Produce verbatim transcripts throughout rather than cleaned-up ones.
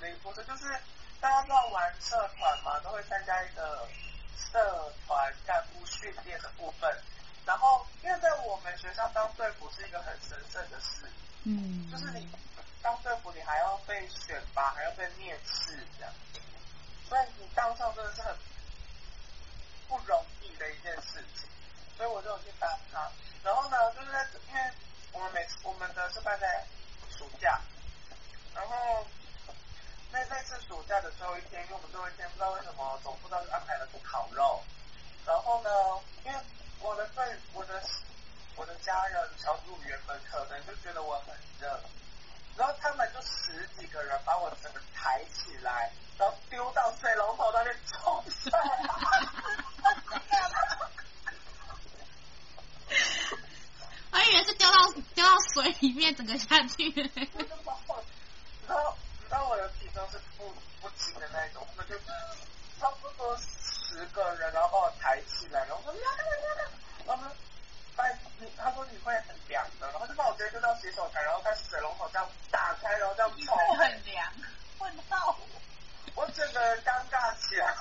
离不是，就是大家都要玩社团嘛，都会参加一个社团干部训练的部分。然后，因为在我们学校当队服是一个很神圣的事， 嗯， 就是你当队服，你还要被选拔，还要被面试这样，所以你当上真的是很不容易的一件事情。所以我就有去当它。然后呢，就是在因为我们每次我们的是办在暑假，然后那那次暑假的最后一天，因为我们最后一天不知道为什么总部倒是安排了烤肉，然后呢，因为我的队我的我的家人小组员们可能就觉得我很热，然后他们就十几个人把我整个抬起来，然后丢到水龙头那边冲水。 我以为是丢到丢到水里面整个下去。 然后你知道我的体重是不不轻的那一种，我们就差不多十个人，然后把我抬起来，然后说你要干嘛你要干嘛，然后把你他说你会很凉的，然后就把我直接丢到洗手台，然后在水龙头这样打开，然后这样冲。 会很凉，问到我整个人尴尬起来。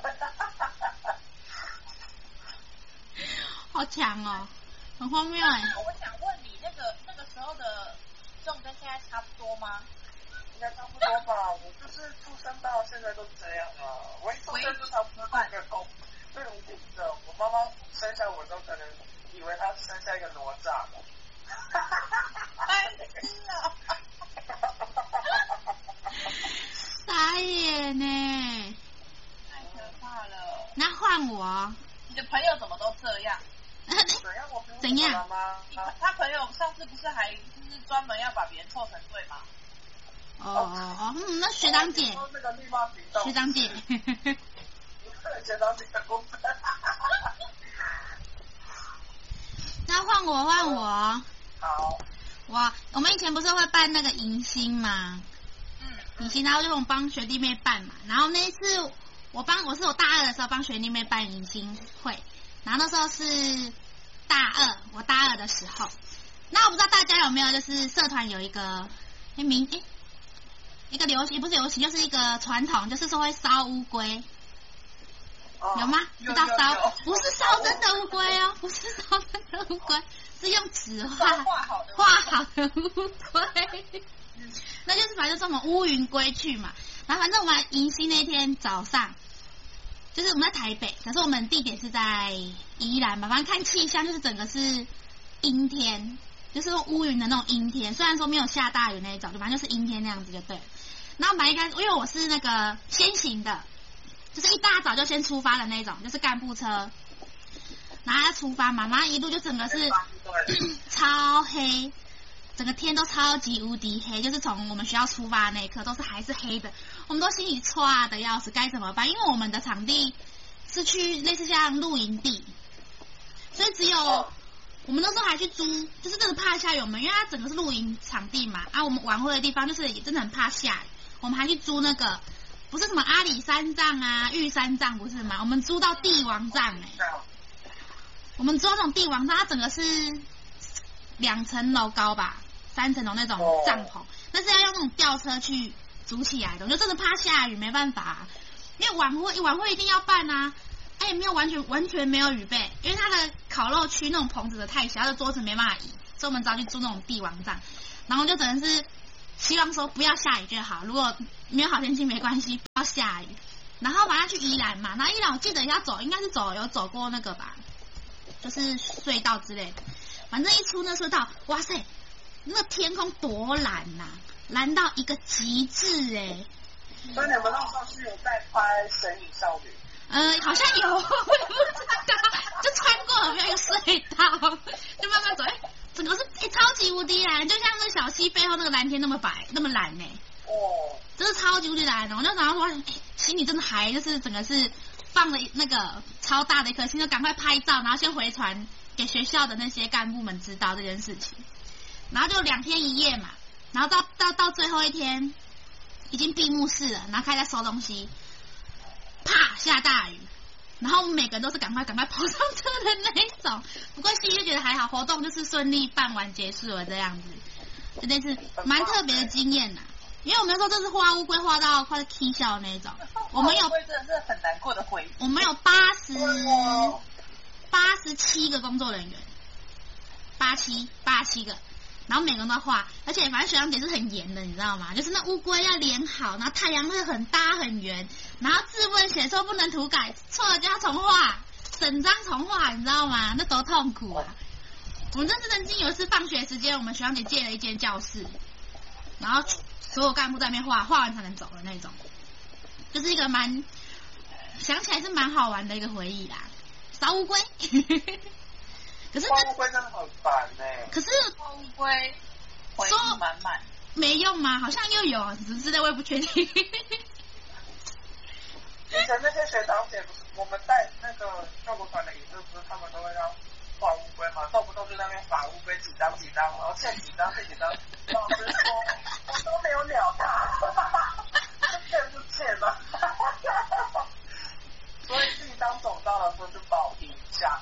好强哦，很荒谬哎。 我想问你，那个那个时候的重跟现在差不多吗？ 应该差不多吧，我就是出生到现在都这样啊，我一出生就差不多半个公这种体重，我妈妈生下我都可能以为她生下一个哪吒。 白痴啊！ 傻眼呢， 太可怕了。 那换我。 你的朋友怎么都这样？ 怎样？我怎样？ 他朋友上次不是还就是专门要把别人凑成对吗？ 哦哦哦，嗯，那学长姐，学长姐， 学长姐的部分。 那换我换我。 好。 我我们以前不是会办那个迎新吗？ 嗯。 迎新，然后就我们帮学弟妹办嘛。然后那一次我帮我是我大二的时候帮学弟妹办迎新会，然后那时候是大二，我大二的时候。那我不知道大家有没有就是社团有一个诶名诶。一个流行不是流行，就是一个传统，就是说会烧乌龟， 哦、 有吗？ 知道烧，不是烧真的乌龟哦，不是烧真的乌龟，是用纸画画好的画好的乌龟。那就是反正就是我们乌云归去嘛。然后反正我们迎新那天早上，就是我们在台北，可是我们地点是在宜兰嘛。反正看气象就是整个是阴天，就是乌云的那种阴天，虽然说没有下大雨那一种，反正就是阴天那样子就对了。然后本来应该，因为我是那个先行的，就是一大早就先出发的那种，就是干部车，然后出发嘛，然后一路就整个是超黑，整个天都超级无敌黑，就是从我们学校出发的那一刻都是还是黑的，我们都心里唰的要死，该怎么办？因为我们的场地是去类似像露营地，所以只有我们那时候还去租，就是真的怕下雨，我们因为它整个是露营场地嘛，啊，我们晚会的地方就是也真的很怕下雨。我们还去租那个，不是什么阿里山帐啊、玉山帐不是吗？我们租到帝王帐哎、欸，我们租到那种帝王帐，它整个是两层楼高吧，三层楼那种帐篷，但是要用那种吊车去组起来的，我就真的怕下雨，没办法、啊，因为晚会晚会一定要办啊，哎也没有完全完全没有预备，因为它的烤肉区那种棚子的太小，它的桌子没办法移，所以我们只好去租那种帝王帐，然后就只能是。希望说不要下雨就好，如果没有好天气没关系，不要下雨。然后晚上去宜兰嘛，然后宜兰我记得要走，应该是走有走过那个吧，就是隧道之类的。反正一出那隧道，哇塞，那个天空多蓝呐、啊，蓝到一个极致哎、欸。 所以你们那时候是有在拍《神隐少女》？ 呃，好像有，我也不知道，就穿过了没有一个隧道，就慢慢走，哎。整个是诶、欸、超级无敌蓝，就像那小溪背后那个蓝天那么白那么蓝呢、欸。 哦， 真的超级无敌蓝的。我那时候说，欸、心里真的还就是整个是放了那个超大的一颗心，就赶快拍照，然后先回传给学校的那些干部们知道这件事情。然后就两天一夜嘛，然后到到到最后一天已经闭幕式了，然后开始收东西，啪下大雨。然后我们每个人都是赶快赶快跑上车的那一种，不过心里就觉得还好，活动就是顺利办完结束了这样子，真的是蛮特别的经验呐、啊。 因为我们那时候就是画乌龟画到快啼笑那种。我们有乌龟真的是很难过的回忆。 我们有八十八十七个工作人员，八七八七个。然后每个人都要画，而且反正学长姐是很严的，你知道吗？就是那乌龟要连好，然后太阳会很大很圆，然后字问写错不能涂改，错了就要重画，整张重画，你知道吗？那多痛苦啊！我们这次曾经有一次放学时间，我们学长姐借了一间教室，然后所有干部在那边画，画完才能走的那种，就是一个蛮想起来是蛮好玩的一个回忆啦。烧乌龟。可是画乌龟真的很烦呢、欸。 可是画乌龟回忆满满， 没用吗？好像又有，只是我也不确定。以前那些学长姐不是我们带那个救国团的营队，不是他们都会让画乌龟嘛，动不动就在那边罚乌龟几张几张，然后欠几张欠几张，老师说我都没有鸟他，欠不欠嘛？所以自己当总招的时候就保定一下。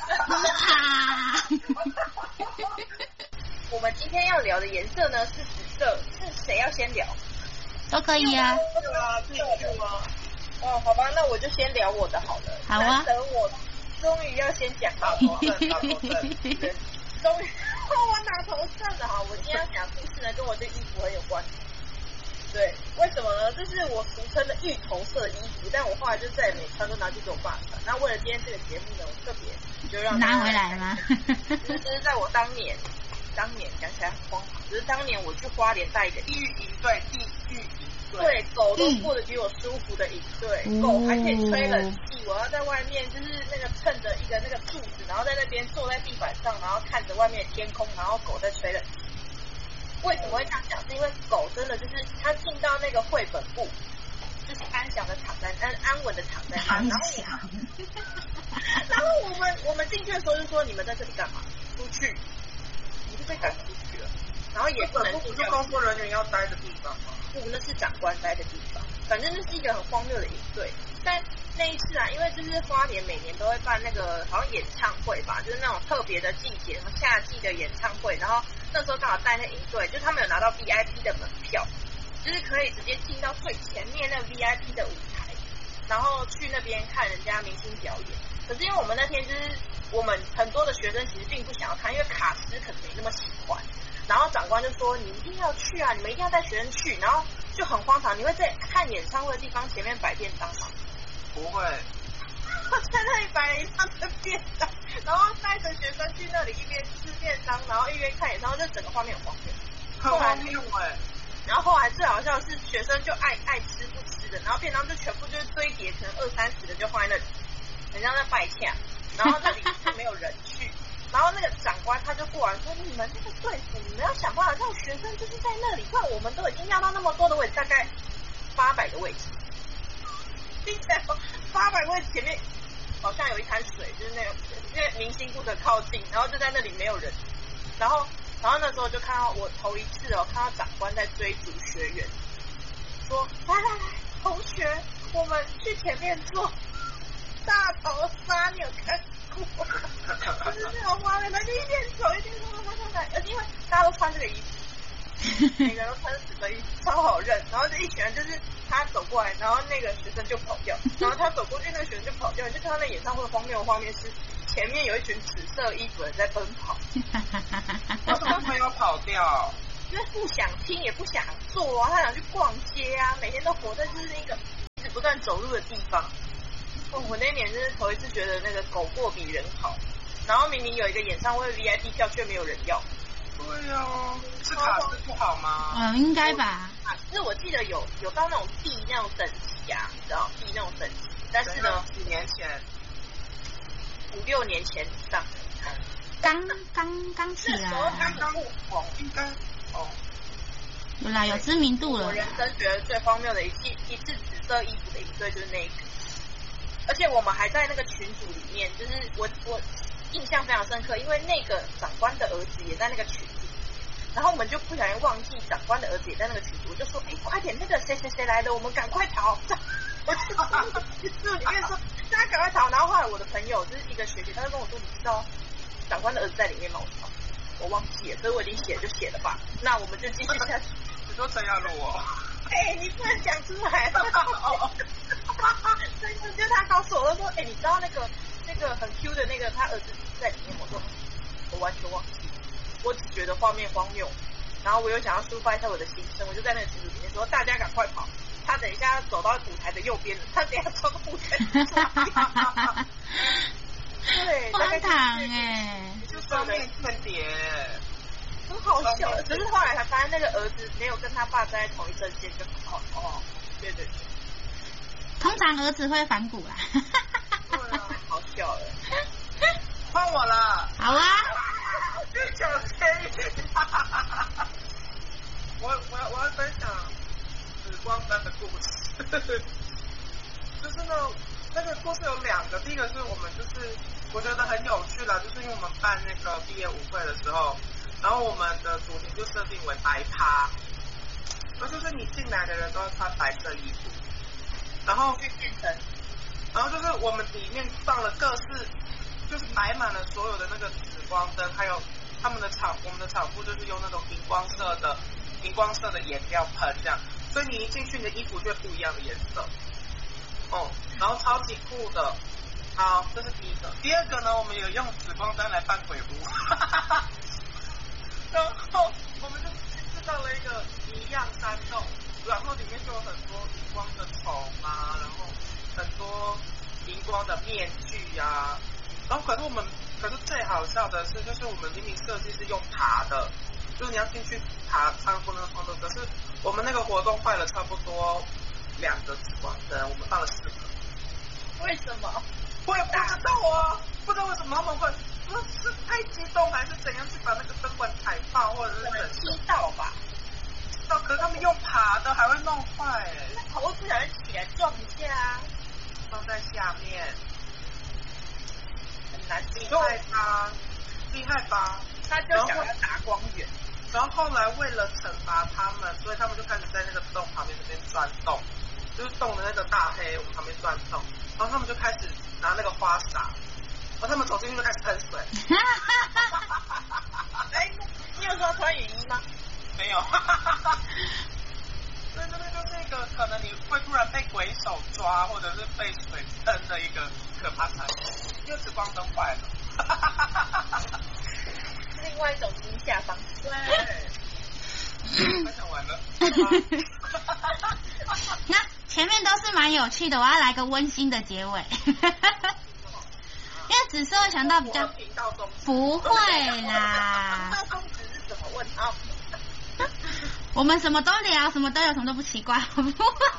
我们今天要聊的颜色呢是紫色，是谁要先聊？ 都可以啊。 对啊，自己去吗？哦，好吧，那我就先聊我的好了。 好啊。 等我终于要先讲到头阵，打头阵，对，终于我拿头阵了哈。我今天要讲的故事呢，跟我这衣服很有关。对，为什么呢？这是我俗称的芋头色衣服，但我后来就再也没穿，都拿去给我爸穿。那为了今天这个节目呢，我特别就让拿回来吗？ 就是这是在我当年，当年讲起来很荒唐，就是当年我去花莲带一个地狱营队，地狱营队，对，狗都过得比我舒服的营队，嗯、狗还可以吹冷气，我要在外面就是那个趁着一个那个柱子，然后在那边坐在地板上，然后看着外面的天空，然后狗在吹冷气。为什么会这样讲？是因为狗真的就是它进到那个绘本部，就是安详的躺在安安稳的躺在那，然后然后我们我们进去的时候就说你们在这里干嘛？出去，你就被赶出去了，然后也不能不是工作人员要待的地方吗？ 不，那是长官待的地方。反正那是一个很荒谬的营队。但那一次啊，因为就是花莲每年都会办那个好像演唱会吧，就是那种特别的季节，什么夏季的演唱会，然后那时候刚好带那营队，就是他们有拿到 V I P 的门票，就是可以直接进到最前面那个 V I P 的舞台，然后去那边看人家明星表演。可是因为我们那天就是我们很多的学生其实并不想要看，因为卡司可能没那么喜欢。然后长官就说你一定要去啊，你们一定要带学生去，然后就很荒唐，你会在看演唱会的地方前面摆便当吗？ 不会。 我在那里摆了一张的便当，然后带着学生去那里一边吃便当，然后一边看演唱会，这整个画面很荒谬。 很荒谬哎。 然后后来最好笑的是学生就爱爱吃不吃的，然后便当就全部就是堆叠，可能二三十的就放在那里，很像在拜洽，然后那里就没有人去。然后那个长官他就过来说：“你们那个队伍，你们要想办法让学生就是在那里，不然我们都已经要到那么多的位置，大概八百个位置。听起来八百个位置前面好像有一滩水，就是那种因为明星不得靠近，然后就在那里没有人。然后，然后那时候就看到我头一次哦，看到长官在追逐学员，说：来来来，同学，我们去前面坐大头鲨，你有看？”就是这种画面，他就一边走一边走，走走走，而且因为大家都穿这个衣服，每个人都穿紫色衣服，超好认。然后就一群人，就是他走过来，然后那个学生就跑掉，然后他走过去，那个学生就跑掉。你就看到那演唱会的荒谬画面是前面有一群紫色衣服人在奔跑， 为什么会要跑掉？ 因为不想听也不想做啊，他想去逛街啊，每天都活在就是那个一直不断走路的地方。哦、我那年真是头一次觉得那个狗过比人好，然后明明有一个演唱会 V I P 票却没有人要。 对啊，是卡司不好吗？ 嗯，应该吧。 卡司我记得有有到那种 B 那种等级啊，你知道 B 那种等级，但是呢， 几年前， 五六年前上， 刚刚刚起来， 那时候他刚红，应该哦， 有啦，有知名度了。 我人生觉得最荒谬的一季一次紫色衣服的营队就是那一个。而且我们还在那个群组里面，就是我我印象非常深刻，因为那个长官的儿子也在那个群组，然后我们就不小心忘记长官的儿子也在那个群组，我就说，哎，快点，那个谁谁谁来了，我们赶快逃！我就群组里面说，大家赶快逃。然后后来我的朋友就是一个学姐，她就跟我说，你知道长官的儿子在里面吗？我说我忘记了，所以我已经写了就写了吧。那我们就继续下去。 说陈雅茹哦。 哎、欸，你不能讲出来。哦。所以就他告诉我，他说，哎、欸，你知道那个那个很 Q 的那个他儿子在里面，我说我完全忘记，我只觉得画面荒谬，然后我又想要抒发一下我的心声，我就在那个群组里面说，大家赶快跑，他等一下走到舞台的右边了，他等一下走到舞台的对， 荒唐哎， 就双面间谍， 很好笑。只是后来才发现那个儿子没有跟他爸站在同一阵线，就好哦，对对对。 通常儿子会反骨啦。 对啊，好笑了。 换我了。 好啊。 越讲越远。我我要我要分享紫光灯的故事。就是呢，那个故事有两个，第一个是我们就是我觉得很有趣啦，就是因为我们办那个毕业舞会的时候，然后我们的主题就设定为白趴，那就是你进来的人都要穿白色衣服。然后去变成，然后就是我们里面放了各式，就是摆满了所有的那个紫光灯，还有他们的场，我们的场布就是用那种荧光色的荧光色的颜料喷这样，所以你一进去你的衣服就会不一样的颜色，哦、嗯，然后超级酷的。好，这是第一个。第二个呢，我们有用紫光灯来扮鬼屋，然后我们就制造了一个一样山洞。然后里面就有很多荧光的虫啊，然后很多荧光的面具啊，然后可是我们，可是最好笑的是，就是我们明明设计是用爬的，就是你要进去爬参观那个窗洞，可是我们那个活动坏了差不多两个紫光灯，我们放了四个。 为什么？ 我也不知道啊，不知道为什么他们会，不是太激动还是怎样去把那个灯管踩爆，或者是冷踢到吧？ 可是他们用爬的还会弄坏哎， 那头不小心起来撞一下啊， 放在下面， 很难厉害吧？厉害吧？ 他就想要打光源， 然后后来为了惩罚他们，所以他们就开始在那个洞旁边那边钻洞，就是洞的那个大黑，我们旁边钻洞，然后他们就开始拿那个花洒，然后他们走进去就开始喷水。 哎，你有说穿雨衣吗？ 没有，所以这个就是一个可能你会突然被鬼手抓，或者是被水喷的一个可怕场景，因为紫光灯坏了。 另外一种惊吓方式。 对，分享完了。 那前面都是蛮有趣的，我要来个温馨的结尾。因为紫色会想到比较不会啦。 那宗旨是怎么问号？ 我们什么都聊，什么都有，什么都不奇怪。因为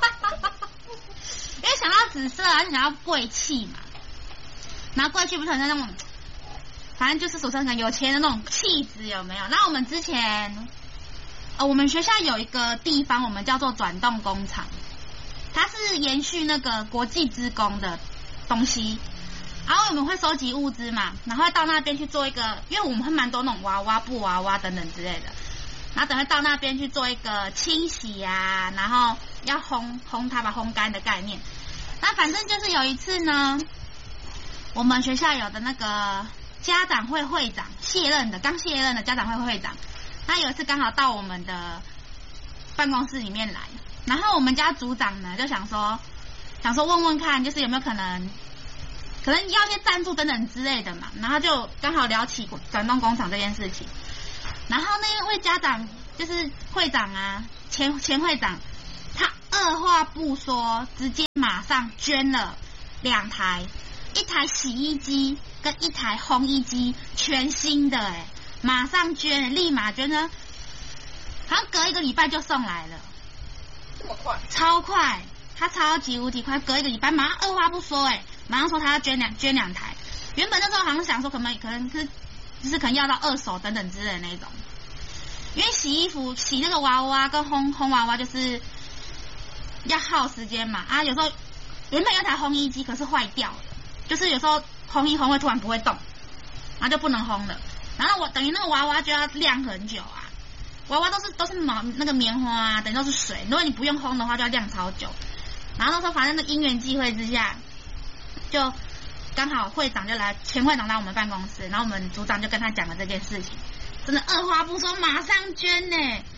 想到紫色啊，就想到贵气嘛。然后贵气不是很像那种，反正就是俗称很有钱的那种气质，有没有？那我们之前，呃，我们学校有一个地方，我们叫做转动工厂，它是延续那个国际职工的东西。然后我们会收集物资嘛，然后会到那边去做一个，因为我们会蛮多那种娃娃、布娃娃等等之类的。然后等会到那边去做一个清洗啊，然后要烘烘它，把烘干的概念。那反正就是有一次呢，我们学校有的那个家长会会长卸任的，刚卸任的家长会会长，他有一次刚好到我们的办公室里面来，然后我们家组长呢就想说，想说问问看，就是有没有可能，可能要一些赞助等等之类的嘛，然后就刚好聊起转动工厂这件事情。然后那位家长就是会长啊，前前会长，他二话不说，直接马上捐了两台，一台洗衣机跟一台烘衣机，全新的哎，马上捐，立马捐呢，好像隔一个礼拜就送来了， 这么快？ 超快，他超级无敌快，隔一个礼拜马上二话不说哎，马上说他要捐两捐两台，原本那时候好像想说可能可能是。就是可能要到二手等等之类的那种，因为洗衣服洗那个娃娃跟烘烘娃娃就是要耗时间嘛啊，有时候原本有台烘衣机可是坏掉了，就是有时候烘一烘会突然不会动，然后就不能烘了，然后我等于那个娃娃就要晾很久啊，娃娃都是都是毛那个棉花啊，等于都是水，如果你不用烘的话就要晾超久，然后那时候反正那因缘际会之下就。刚好会长就来，前会长来我们办公室，然后我们组长就跟他讲了这件事情，真的二话不说马上捐呢，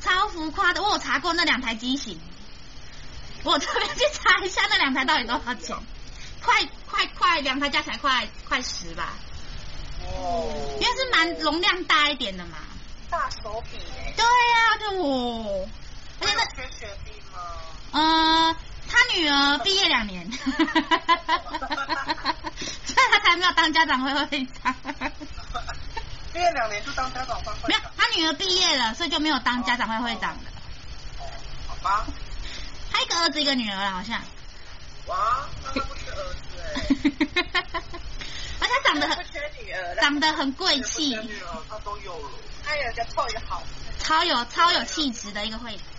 超浮夸的。我有查过那两台机型，我特别去查一下那两台到底多少钱，快快快，两台加起来快快十吧。 哦， 因为是蛮容量大一点的嘛。 大手笔哎。 对呀、啊，就我，而且那缺学弟吗？ 呃，他女儿毕业两年，所以他才没有当家长会会长。 毕业两年就当家长会会长？ 没有，他女儿毕业了，所以就没有当家长会会长的。 哦，好吧。 他一个儿子一个女儿了，好像。 哇，那他不是儿子哎。 而且他长得很不缺女儿啦， 长得很贵气， 女儿他都有了。 他有一个臭也好， 超有超有气质的一个会长。